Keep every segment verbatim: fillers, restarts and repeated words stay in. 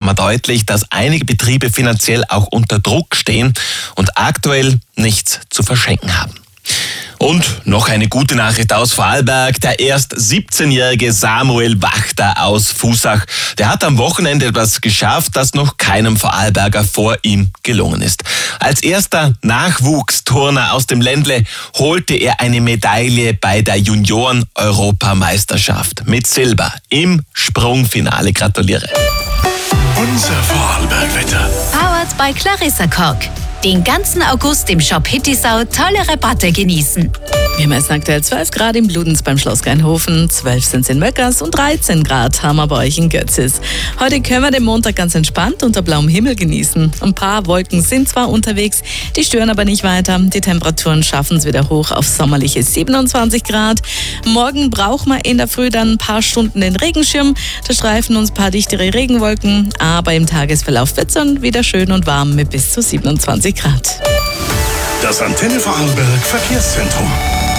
man deutlich, dass einige Betriebe finanziell auch unter Druck stehen und aktuell nichts zu verschenken haben. Und noch eine gute Nachricht aus Vorarlberg. Der erst siebzehnjährige Samuel Wachter aus Fußach, der hat am Wochenende etwas geschafft, das noch keinem Vorarlberger vor ihm gelungen ist. Als erster Nachwuchsturner aus dem Ländle holte er eine Medaille bei der Junioren-Europameisterschaft mit Silber im Sprungfinale. Gratuliere. Unser Vorarlberg-Wetter. Powered by Clarissa Koch. Den ganzen August im Shop Hittisau tolle Rabatte genießen. Wir messen aktuell zwölf Grad in Bludenz beim Schloss Gainhofen, zwölf sind es in Möckers und dreizehn Grad haben wir bei euch in Götzis. Heute können wir den Montag ganz entspannt unter blauem Himmel genießen. Ein paar Wolken sind zwar unterwegs, die stören aber nicht weiter. Die Temperaturen schaffen es wieder hoch auf sommerliche siebenundzwanzig Grad. Morgen brauchen wir in der Früh dann ein paar Stunden den Regenschirm. Da streifen uns ein paar dichtere Regenwolken, aber im Tagesverlauf wird es dann wieder schön und warm mit bis zu siebenundzwanzig Grad. Das Antenne Vorarlberg Verkehrszentrum.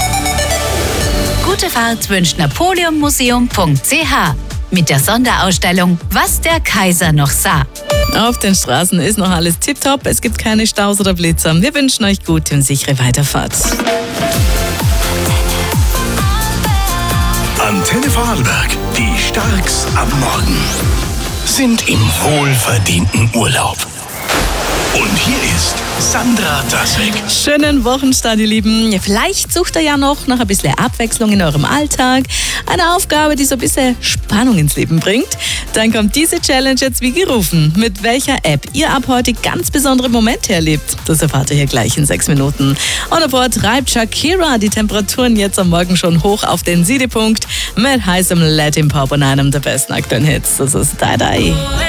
Gute Fahrt wünscht napoleon museum punkt c h mit der Sonderausstellung Was der Kaiser noch sah. Auf den Straßen ist noch alles tipptopp, es gibt keine Staus oder Blitzer. Wir wünschen euch gute und sichere Weiterfahrt. Antenne Vorarlberg, die Starks am Morgen, sind im wohlverdienten Urlaub. Und hier ist Sandra Dasek. Schönen Wochenstart, ihr Lieben. Vielleicht sucht ihr ja noch nach ein bisschen Abwechslung in eurem Alltag. Eine Aufgabe, die so ein bisschen Spannung ins Leben bringt. Dann kommt diese Challenge jetzt wie gerufen. Mit welcher App ihr ab heute ganz besondere Momente erlebt, das erfahrt ihr hier gleich in sechs Minuten. Und davor treibt Shakira die Temperaturen jetzt am Morgen schon hoch auf den Siedepunkt mit heißem Latin Pop und einem der besten aktuellen Hits. Das ist Die Die.